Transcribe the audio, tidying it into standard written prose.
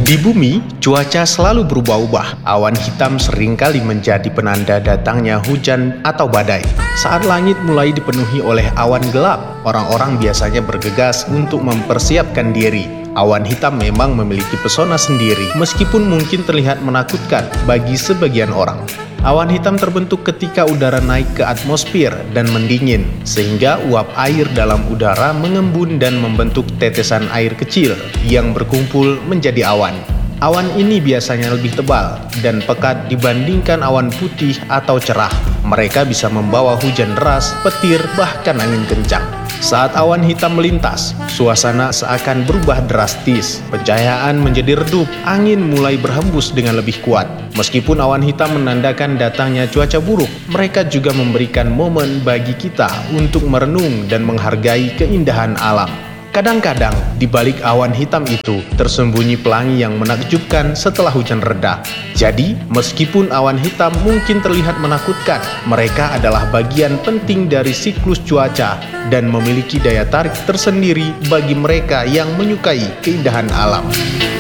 Di bumi, cuaca selalu berubah-ubah. Awan hitam seringkali menjadi penanda datangnya hujan atau badai. Saat langit mulai dipenuhi oleh awan gelap, orang-orang biasanya bergegas untuk mempersiapkan diri. Awan hitam memang memiliki pesona sendiri, meskipun mungkin terlihat menakutkan bagi sebagian orang. Awan hitam terbentuk ketika udara naik ke atmosfer dan mendingin, sehingga uap air dalam udara mengembun dan membentuk tetesan air kecil yang berkumpul menjadi awan. Awan ini biasanya lebih tebal dan pekat dibandingkan awan putih atau cerah. Mereka bisa membawa hujan deras, petir, bahkan angin kencang. Saat awan hitam melintas, suasana seakan berubah drastis. Pencahayaan menjadi redup, angin mulai berhembus dengan lebih kuat. Meskipun awan hitam menandakan datangnya cuaca buruk, mereka juga memberikan momen bagi kita untuk merenung dan menghargai keindahan alam. Kadang-kadang, di balik awan hitam itu, tersembunyi pelangi yang menakjubkan setelah hujan reda. Jadi, meskipun awan hitam mungkin terlihat menakutkan, mereka adalah bagian penting dari siklus cuaca dan memiliki daya tarik tersendiri bagi mereka yang menyukai keindahan alam.